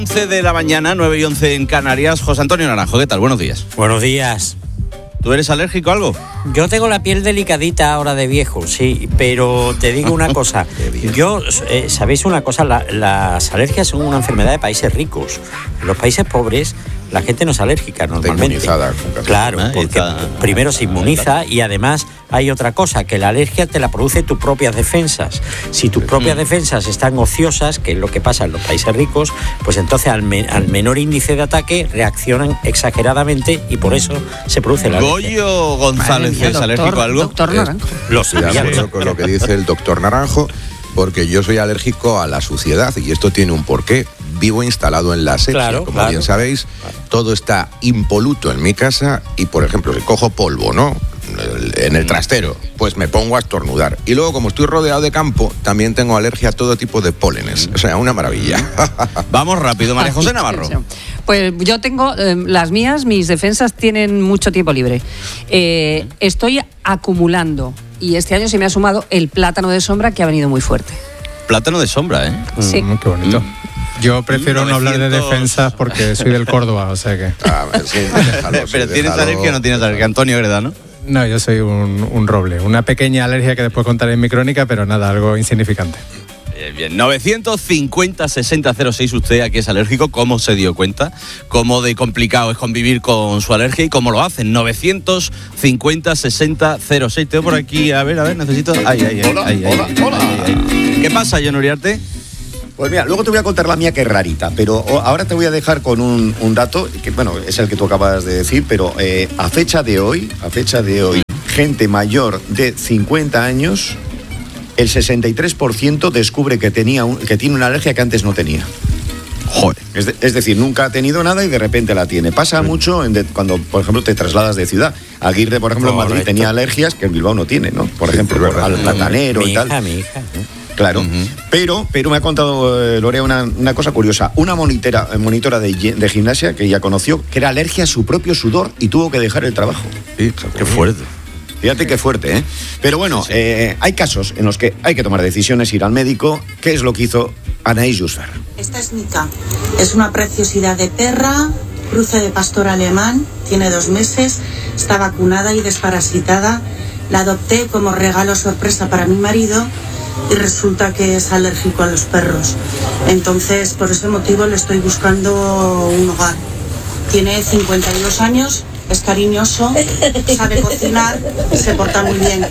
11 de la mañana, 9:11 en Canarias. José Antonio Naranjo, ¿qué tal? Buenos días. Buenos días. ¿Tú eres alérgico a algo? Yo tengo la piel delicadita ahora de viejo, sí, pero te digo una cosa. ¿Sabéis una cosa? Las alergias son una enfermedad de países ricos. En los países pobres la gente no es alérgica normalmente. Está inmunizada. Claro, porque primero se inmuniza y además hay otra cosa, que la alergia te la produce tus propias defensas. Si tus propias defensas están ociosas, que es lo que pasa en los países ricos, pues entonces al menor índice de ataque reaccionan exageradamente y por eso se produce la alergia. ¿Goyo González es alérgico a algo? Doctor Naranjo. Lo sabía. Con lo que dice el doctor Naranjo, porque yo soy alérgico a la suciedad y esto tiene un porqué. Vivo instalado en la asepsia, como bien sabéis, todo está impoluto en mi casa y, por ejemplo, si cojo polvo, ¿no?, en el trastero, pues me pongo a estornudar. Y luego, como estoy rodeado de campo, también tengo alergia a todo tipo de pólenes. O sea, una maravilla. Vamos rápido, María José Navarro. Pues yo tengo, las mías, mis defensas tienen mucho tiempo libre. Estoy acumulando y este año se me ha sumado el plátano de sombra, que ha venido muy fuerte. Plátano de sombra, ¿eh? Sí. Qué bonito. Yo prefiero no hablar de defensas porque soy del Córdoba, o sea que... Pero ¿tienes alergia o no tienes alergia? Antonio Greda, ¿no? No, yo soy un roble. Una pequeña alergia que después contaré en mi crónica, pero nada, algo insignificante. Bien, 950-6006, usted aquí es alérgico, ¿cómo se dio cuenta? ¿Cómo de complicado es convivir con su alergia y cómo lo hacen? 950-6006. Tengo por aquí, a ver, necesito... Hola. ¿Qué pasa, John Uriarte? Pues mira, luego te voy a contar la mía, que es rarita, pero ahora te voy a dejar con un dato, que bueno, es el que tú acabas de decir, pero a fecha de hoy, gente mayor de 50 años, el 63% descubre que tiene una alergia que antes no tenía. Joder. Es decir, nunca ha tenido nada y de repente la tiene. Pasa mucho cuando, por ejemplo, te trasladas de ciudad. Aguirre, por ejemplo, en Madrid tenía alergias que en Bilbao no tiene, ¿no? Por ejemplo, al platanero y tal. Mi hija. Claro, pero me ha contado Lorea una cosa curiosa. Una monitora de gimnasia que ella conoció, que era alergia a su propio sudor y tuvo que dejar el trabajo. Sí, qué fuerte. Fíjate qué fuerte, ¿eh? Pero bueno, sí. Hay casos en los que hay que tomar decisiones, ir al médico. ¿Qué es lo que hizo Anaïs Jusfer? Esta es Nika. Es una preciosidad de perra, cruce de pastor alemán, tiene 2 meses, está vacunada y desparasitada. La adopté como regalo sorpresa para mi marido y resulta que es alérgico a los perros. Entonces, por ese motivo le estoy buscando un hogar. Tiene 52 años, es cariñoso, sabe cocinar y se porta muy bien.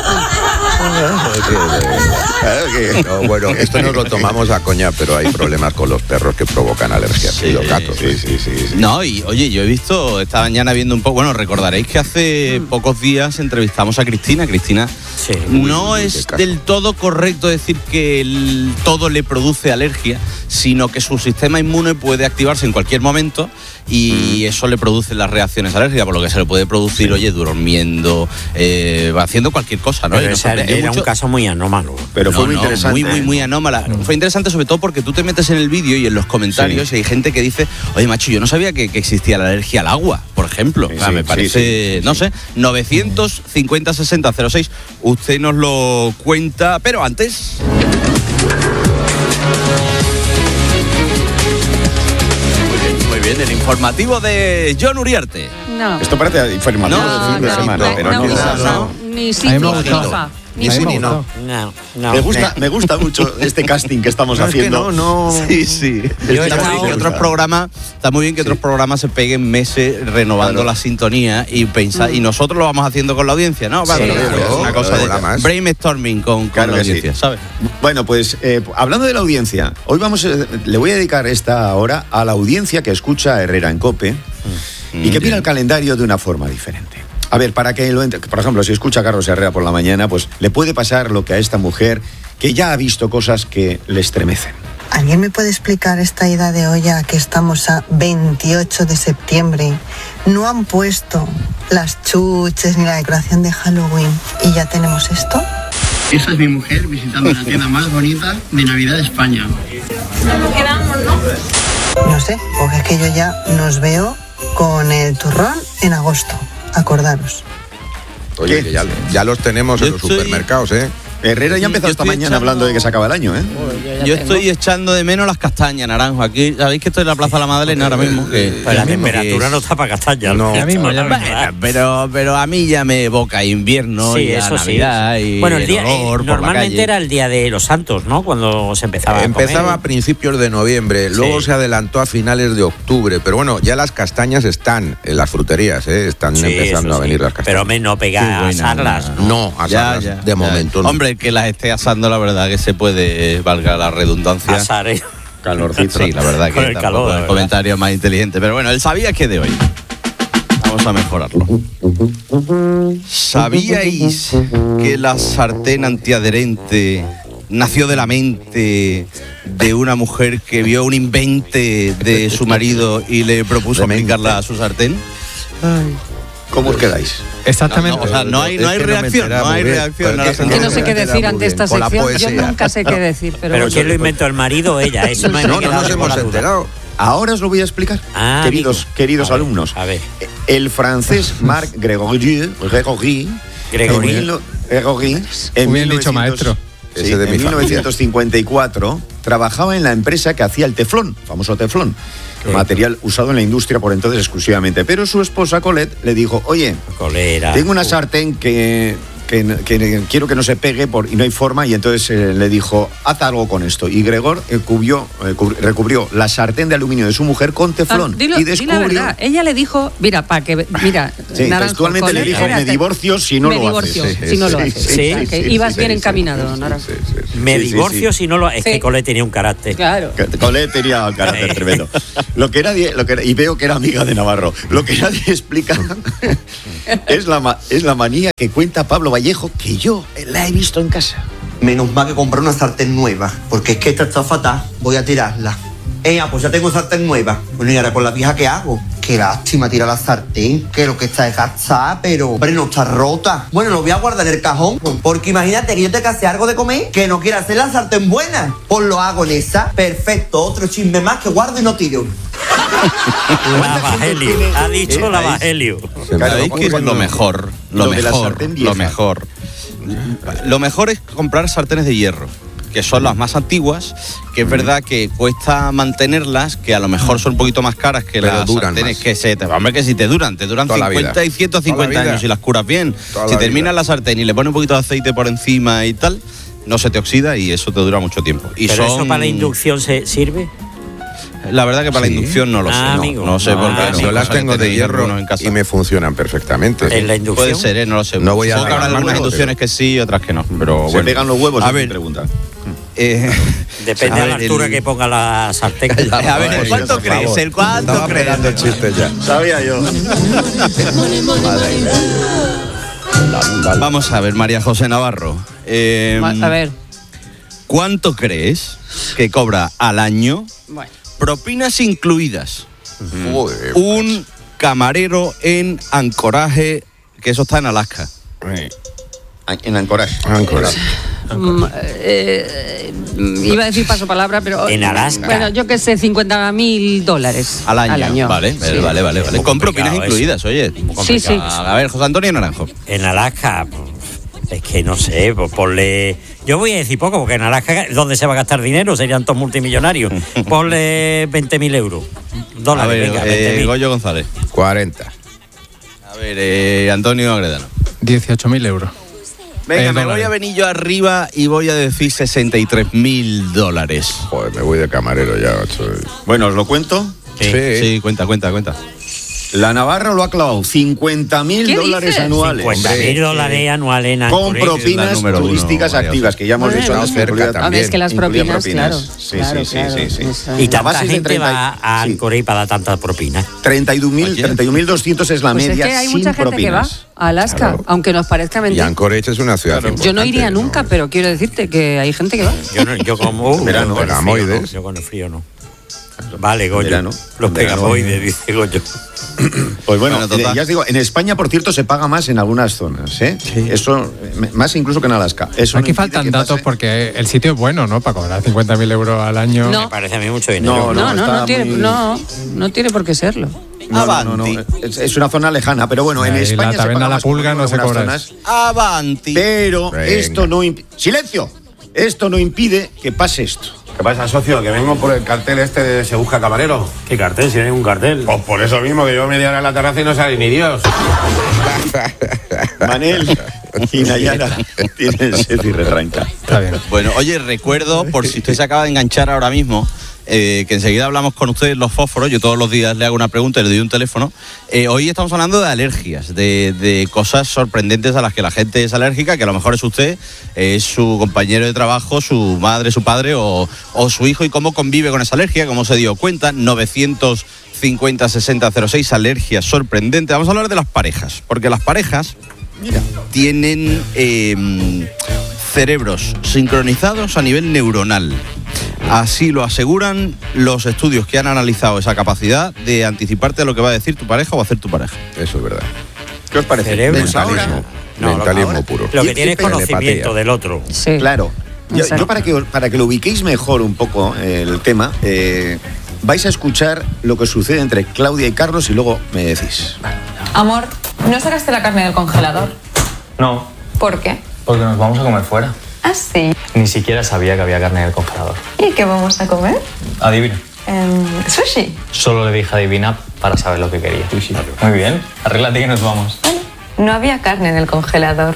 Bueno, esto nos lo tomamos a coña, pero hay problemas con los perros que provocan alergias. Sí, y los gatos. Sí. No, y oye, yo he visto esta mañana viendo un poco, bueno, recordaréis que hace pocos días entrevistamos a Cristina. Cristina, sí, no es del todo correcto decir que todo le produce alergia, sino que su sistema inmune puede activarse en cualquier momento y eso le produce las reacciones alérgicas, por lo que se le puede producir, oye, durmiendo, haciendo cualquier cosa, ¿no? Pero era un caso muy anómalo. Pero fue muy interesante. Muy anómala. Fue interesante sobre todo porque tú te metes en el vídeo y en los comentarios y hay gente que dice, oye, macho, yo no sabía que existía la alergia al agua, por ejemplo. Me parece, no sé, 950-6006. Usted nos lo cuenta, pero antes... Muy bien, el informativo de John Uriarte. No. Esto parece informativo de fin de semana, pero no. Ni sí, ni FIFA. Ni sí ni no. No. Me gusta mucho este casting que estamos haciendo. Sí. Está muy bien que otros programas se peguen meses renovando la sintonía y nosotros lo vamos haciendo con la audiencia, ¿no? Vale, una cosa de brainstorming con la audiencia, ¿sabes? Bueno, pues hablando de la audiencia, hoy le voy a dedicar esta hora a la audiencia que escucha a Herrera en COPE y que mira el calendario de una forma diferente. A ver, para que por ejemplo, si escucha a Carlos Herrera por la mañana, pues le puede pasar lo que a esta mujer que ya ha visto cosas que le estremecen. ¿Alguien me puede explicar esta ida de olla que estamos a 28 de septiembre? No han puesto las chuches ni la decoración de Halloween y ya tenemos esto. Esa es mi mujer visitando la tienda más bonita de Navidad de España. ¿Cómo quedamos, no? No sé, porque es que yo ya nos veo con el turrón en agosto. Acordaros. Oye, que ya los tenemos en los supermercados, ¿eh? Herrera ya ha empezado esta mañana hablando de que se acaba el año, ¿eh? Yo estoy echando de menos las castañas, Naranjo. Aquí, sabéis que estoy en la Plaza de la Madalena ahora mismo. Que la temperatura no está para castañas. No, ya mismo. Pero a mí ya me evoca invierno, sí, y eso Navidad, sí. y bueno, el día, olor por la normalmente calle. era el día de los Santos, ¿no? Cuando se empezaba Empezaba a a principios de noviembre, luego se adelantó a finales de octubre, pero bueno, ya las castañas están en las fruterías, están empezando a venir las castañas. Pero no pega a asarlas, ¿no? No, asarlas de momento no. Hombre, que las esté asando, la verdad que se puede, valga la redundancia. Asar, ¿eh? Calorcito. Sí, la verdad Con que el tampoco calor, el la comentario más inteligente. Pero bueno, él sabía que de hoy. Vamos a mejorarlo. ¿Sabíais que la sartén antiadherente nació de la mente de una mujer que vio un invente de su marido y le propuso aplicarla a su sartén? ¿Cómo os quedáis? Exactamente. O sea, no hay reacción, no hay reacción. Que no sé qué decir ante esta sección. Yo nunca sé qué decir. Pero ¿quién lo inventó, el marido o ella? Eso no nos hemos enterado. Ahora os lo voy a explicar, queridos alumnos. A ver. El francés Marc Gregory, en Muy bien dicho, maestro. Sí, en 1954 trabajaba en la empresa que hacía el teflón, famoso teflón, material usado en la industria por entonces exclusivamente. Pero su esposa Colette le dijo: oye, tengo una sartén que quiero que no se pegue y no hay forma, y entonces le dijo: haz algo con esto. Y Gregor recubrió la sartén de aluminio de su mujer con teflón. Y Di la descubrió... verdad. Ella le dijo, mira, Sí, textualmente le dijo: me divorcio si no lo haces. Si no lo haces. Sí, ibas bien encaminado, Naranjo. Me divorcio si no lo... Es que Colette tenía un carácter. Claro. Colette tenía un carácter tremendo. Y veo que era amiga de Navarro. Lo que nadie explica es la manía que cuenta Pablo Vallejo, que yo la he visto en casa. Menos mal que compré una sartén nueva, porque es que esta está fatal, voy a tirarla. Pues ya tengo sartén nueva. Bueno, ¿y ahora con la vieja qué hago? Qué lástima tirar la sartén, que lo que está es gastada, pero hombre, no está rota. Bueno, lo voy a guardar en el cajón, porque imagínate que yo te hace algo de comer, que no quiera hacer la sartén buena. Pues lo hago en esa, perfecto, otro chisme más que guardo y no tiro. La Bajelio, ha dicho la Bajelio. ¿Sabéis qué es lo mejor? Lo mejor es comprar sartenes de hierro, que son las más antiguas, que es verdad que cuesta mantenerlas, que a lo mejor son un poquito más caras que las sartenes más. Hombre, que si te duran 50 y 150 años si las curas bien. Si terminas la sartén y le pones un poquito de aceite por encima y tal, no se te oxida y eso te dura mucho tiempo. Y ¿Pero eso para la inducción sirve? La verdad que para la inducción no lo sé. No sé por qué. Yo las tengo de hierro y me funcionan perfecamente. ¿En la inducción? Puede ser, no lo sé. No voy a habrá algunas inducciones que sí y otras que no. Pero se pegan los huevos, a ver, pregunta. Depende de la altura que ponga la sartén. A ver, ¿el cuánto crees? ¿El cuánto Estaba crees? creando el chiste ya. Sabía yo. Vamos a ver, María José Navarro. A ver. ¿Cuánto crees que cobra al año, propinas incluidas, un camarero en Ancoraje, que eso está en Alaska? En Ancoraje. Iba a decir pasopalabra, pero... En Alaska. Bueno, yo qué sé, $50,000 al año. Vale. Con propinas incluidas, oye. Sí. A ver, José Antonio Naranjo. En Alaska, es que no sé, ponle... Yo voy a decir poco, porque en Alaska, ¿dónde se va a gastar dinero? Serían todos multimillonarios. Ponle 20.000 euros. Dólares, a ver, venga, 20.000. Goyo González. 40. A ver, Antonio Agredano. 18.000 euros. Venga, me voy a venir yo arriba y voy a decir $63.000. Joder, me voy de camarero ya. Bueno, ¿os lo cuento? Sí, cuenta. La Navarra lo ha clavado, $50.000 anuales. $50.000 anuales en con propinas turísticas activas, que ya hemos dicho cerca también. Es que las propinas, claro. Sí. Y tanta gente va a Ancoraje para dar tantas propinas. 31.200 es la Pues media es que hay sin mucha gente propinas. que va a Alaska, aunque nos parezca Y mentira. Anchorage es una ciudad importante. Yo no iría nunca, pero quiero decirte que hay gente que va. Yo como Verano, con el frío, pegamoides. no. Yo con el frío no. Vale, Goyo. Verano. Los pegamoides, dice Goyo. Pues bueno, total. ya os digo, en España, por cierto, se paga más en algunas zonas, ¿eh? Sí. Eso, más incluso que en Alaska. Eso Aquí no faltan datos porque el sitio es bueno, ¿no? Para cobrar 50.000 euros al año. No. Me parece a mí mucho dinero. No tiene por qué serlo. Avanti. Es una zona lejana, pero bueno, en España la taberna La Pulga no se cobra zonas, Avanti. pero esto no ¡silencio! Esto no impide que pase esto. ¿Qué pasa, socio? Que vengo por el cartel este de Se Busca Camarero. ¿Qué cartel? Si no hay un cartel. Pues por eso mismo, que yo media hora en la terraza y no sale ni Dios. Manel y Nayara tienen sed y retranca. Está bien. Bueno, oye, recuerdo, por si usted se acaba de enganchar ahora mismo, que enseguida hablamos con ustedes los fósforos. Yo todos los días le hago una pregunta y le doy un teléfono. Hoy estamos hablando de alergias, de cosas sorprendentes a las que la gente es alérgica, que a lo mejor es usted, es su compañero de trabajo, su madre, su padre o su hijo, y cómo convive con esa alergia, cómo se dio cuenta. 950-6006, alergias sorprendentes. Vamos a hablar de las parejas, porque las parejas tienen cerebros sincronizados a nivel neuronal. Así lo aseguran los estudios que han analizado esa capacidad de anticiparte a lo que va a decir tu pareja o hacer tu pareja. Eso es verdad. ¿Qué os parece? Mentalismo. Mentalismo puro. Lo que tiene es conocimiento del otro. Sí. Claro. Yo para que lo ubiquéis mejor un poco el tema, vais a escuchar lo que sucede entre Claudia y Carlos y luego me decís. Amor, ¿no sacaste la carne del congelador? No. ¿Por qué? Porque nos vamos a comer fuera. ¿Ah, sí? Ni siquiera sabía que había carne en el congelador. ¿Y qué vamos a comer? Adivina. Sushi. Solo le dije adivina para saber lo que quería. Sushi. Muy bien. Arréglate que nos vamos. No había carne en el congelador.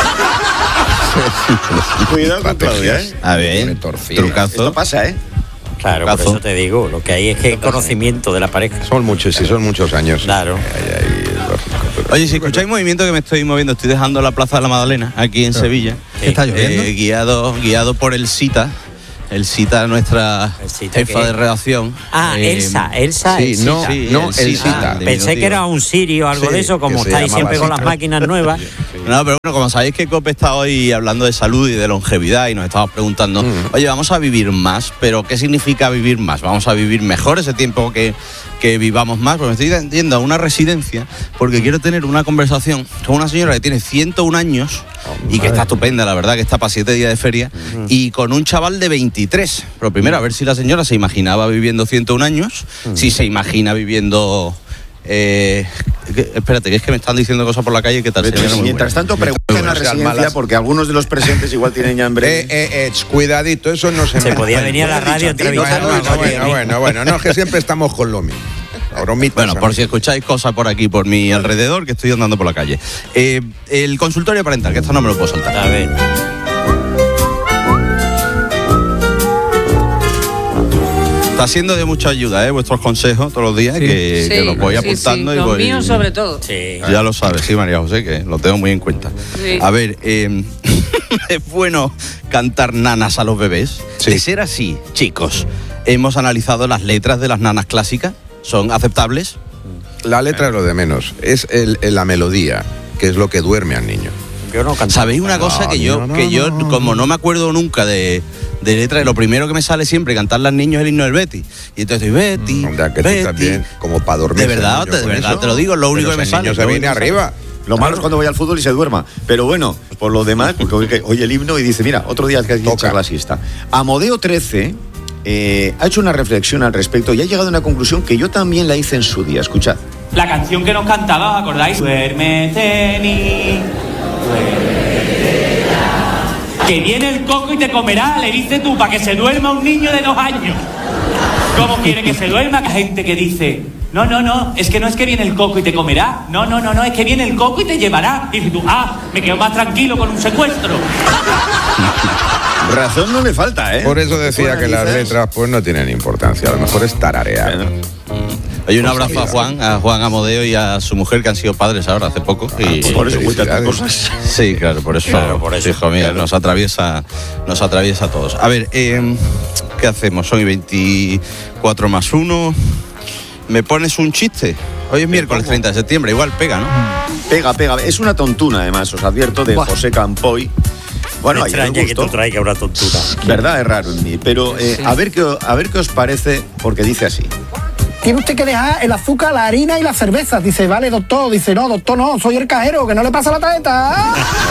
Cuidado con Claudia, ¿eh? A ver, trucazo. Esto pasa, ¿eh? Claro, por eso te digo, lo que hay es que hay conocimiento de la pareja. Son muchos años. Claro. Oye, si escucháis movimiento que me estoy moviendo, estoy dejando la Plaza de la Magdalena, aquí en Sevilla. ¿Qué está lloviendo? Guiado por el SITA. El SITA, nuestra jefa de redacción. Elsa. Sí, no, el SITA. Pensé que era un Siri o algo de eso, como estáis siempre con las máquinas nuevas. No, pero bueno, como sabéis que COPE está hoy hablando de salud y de longevidad y nos estamos preguntando, oye, vamos a vivir más, pero ¿qué significa vivir más? ¿Vamos a vivir mejor ese tiempo que vivamos más? Pues me estoy yendo a una residencia porque quiero tener una conversación con una señora que tiene 101 años y que está estupenda, la verdad, que está para 7 días de feria, y con un chaval de 23. Pero primero, a ver si la señora se imaginaba viviendo 101 años, si se imagina viviendo... espérate, que es que me están diciendo cosas por la calle que tal. Mientras tanto, pregunten en la residencia porque algunos de los presentes igual tienen ya hambre. Cuidadito, eso no se podía venir a la radio a entrevistarnos. Bueno, no, que siempre estamos con lo mismo. Bueno, por si escucháis cosas por aquí, por mi alrededor, que estoy andando por la calle. El consultorio parental, que esto no me lo puedo saltar. A ver. Está siendo de mucha ayuda, vuestros consejos todos los díes, que los voy apuntando. Sí, y los míos sobre todo. Sí. Ya lo sabes, sí, María José, que lo tengo muy en cuenta. Sí. A ver, ¿es bueno cantar nanas a los bebés? Sí. De ser así, chicos, hemos analizado las letras de las nanas clásicas. ¿Son aceptables? La letra es lo de menos, es la melodía, que es lo que duerme al niño. Yo no canto. ¿Sabéis una cosa? Que yo, como no me acuerdo nunca de letra, lo primero que me sale siempre cantarle al niño es el himno del Betis. Y entonces estoy Betty, Hombre, que Betty. tú también, como para dormir. De verdad, te lo digo, es lo único que me sale. El niño se viene arriba. Lo malo es cuando voy al fútbol y se duerma. Pero bueno, por lo demás, porque oye el himno y dice, mira, otro día que hay que echar la siesta. Amodeo 13 ha hecho una reflexión al respecto y ha llegado a una conclusión que yo también la hice en su día. Escuchad. La canción que nos cantaba, ¿os acordáis? Duérmete, ni... Que viene el coco y te comerá, le dices tú, para que se duerma un niño de 2 años. ¿Cómo quiere que se duerma? Hay gente que dice, no, es que viene el coco y te comerá. No, es que viene el coco y te llevará. Y dices tú, me quedo más tranquilo con un secuestro. Razón no le falta, ¿eh? Por eso decía que las letras pues no tienen importancia, a lo mejor es tararear. Oye, un abrazo a Juan Amodeo y a su mujer, que han sido padres ahora hace poco. Y por eso cuentan cosas. Sí, claro, por eso. Hijo mío, nos atraviesa a todos. A ver, ¿qué hacemos? Hoy 24 más 1. ¿Me pones un chiste? Hoy es miércoles 30 de septiembre, igual pega, ¿no? Pega. Es una tontuna, además, os advierto, de José Campoy. Bueno, me extraña que tú traigas una tontuna. Verdad, es raro en mí. Pero a ver qué os parece, porque dice así. Tiene usted que dejar el azúcar, la harina y la cerveza. Dice, vale, doctor. Dice, no, doctor, no, soy el cajero, que no le pasa la tarjeta.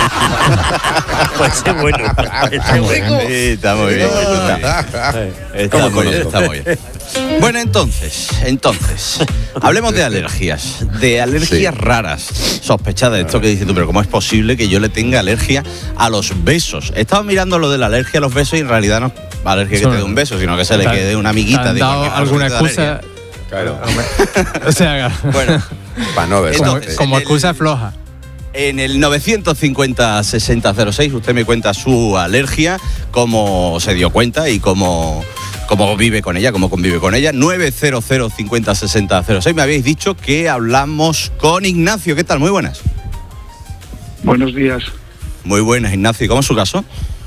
Pues es bueno. Está muy bien. Está muy bien. Está muy bien. Bueno, entonces, hablemos de alergias raras, sospechadas. Esto que dices tú, pero ¿cómo es posible que yo le tenga alergia a los besos? He estado mirando lo de la alergia a los besos y en realidad no es alergia que te dé un beso, sino que se le quede una amiguita. ¿Te han dado alguna excusa? Claro. O sea, bueno, para no ver. Como excusa floja. En el 950-6006 usted me cuenta su alergia, cómo se dio cuenta y cómo vive con ella, cómo convive con ella. 900-50-6006. Me habéis dicho que hablamos con Ignacio. ¿Qué tal? Muy buenas. Buenos días. Muy buenas, Ignacio. ¿Cómo es su caso?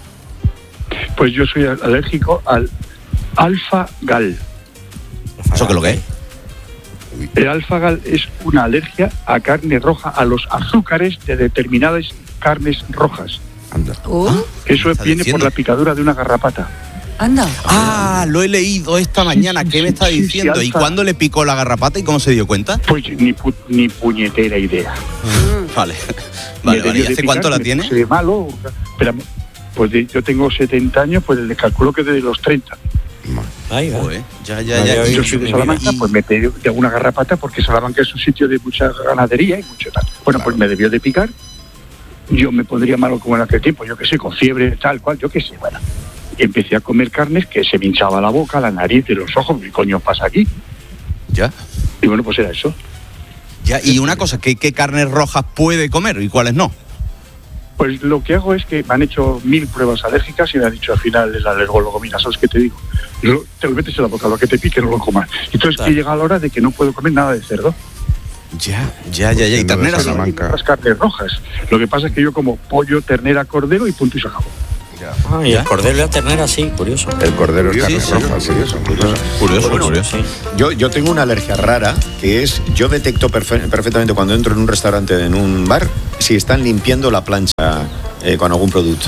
Pues yo soy alérgico al alfa-gal. ¿Eso qué es lo que es? El alfa-gal es una alergia a carne roja, a los azúcares de determinadas carnes rojas. Anda. Eso viene por la picadura de una garrapata. Anda. Ah, lo he leído esta mañana. ¿Qué me está diciendo? sí, ¿Y cuándo le picó la garrapata y cómo se dio cuenta? Pues ni puñetera idea. Vale. ¿Y hace cuánto la tiene? Se ve malo. Pero, pues yo tengo 70 años, pues le calculo que desde los 30. Ahí va. Ya. Yo soy de Salamanca, pues me pedí de una garrapata porque Salamanca es un sitio de mucha ganadería y mucho tal. Bueno, pues me debió de picar. Yo me pondría malo como en aquel tiempo, yo qué sé, con fiebre, tal cual, yo qué sé, bueno. Y empecé a comer carnes que se me hinchaba la boca, la nariz y los ojos. ¿Qué coño pasa aquí? Ya. Y bueno, pues era eso. Ya, y una cosa, ¿qué carnes rojas puede comer y cuáles no? Pues lo que hago es que me han hecho 1000 pruebas alérgicas y me han dicho al final el alergólogo, mira, ¿sabes qué te digo? Te lo metes en la boca, lo que te pique no lo comas. Entonces que llega la hora de que no puedo comer nada de cerdo. Ya. Y terneras. Las carnes rojas. Lo que pasa es que yo como pollo, ternera, cordero y punto y se acabó. Y el cordero y la ternera, sí, curioso. El cordero es carne roja, Curioso. Yo tengo una alergia rara, que es, yo detecto perfectamente cuando entro en un restaurante, en un bar, si están limpiando la plancha con algún producto.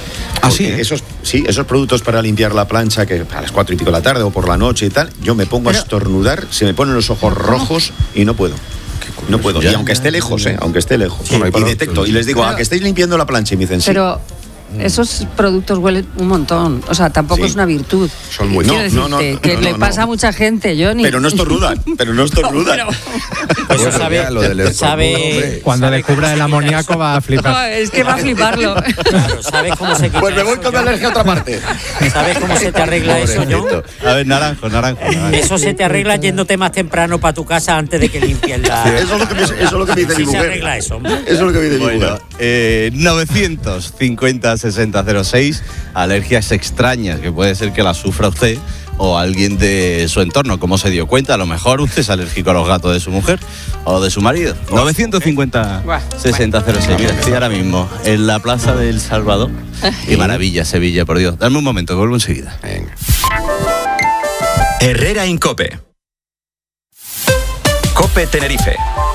Esos productos para limpiar la plancha, que a las 4 y pico de la tarde o por la noche y tal, yo me pongo a estornudar, se me ponen los ojos rojos y no puedo. No puedo, y aunque esté lejos, y detecto, y les digo, que estáis limpiando la plancha, y me dicen, sí. Pero esos productos huelen un montón. O sea, tampoco es una virtud. Son muy... que le pasa a mucha gente, Johnny. Pero no estornudan. Pues eso sabe cuando descubra el amoníaco va a flipar. No, es que va a fliparlo. Claro, ¿sabes cómo se quita? Pues me voy con la alergia a otra parte. ¿Sabes cómo se te arregla eso, John? A ver, naranjo. Eso se te arregla yéndote más temprano para tu casa antes de que limpies la... Eso es lo que me dice mi mujer. Se arregla eso, hombre. Eso es lo que me dice mi mujer. 950-6006, alergias extrañas que puede ser que las sufra usted o alguien de su entorno. ¿Cómo se dio cuenta? A lo mejor usted es alérgico a los gatos de su mujer o de su marido. 950-6006. Mira, estoy ahora mismo en la Plaza del Salvador. Qué maravilla, Sevilla, por Dios. Dame un momento, que vuelvo enseguida. Venga. Herrera en COPE. COPE Tenerife.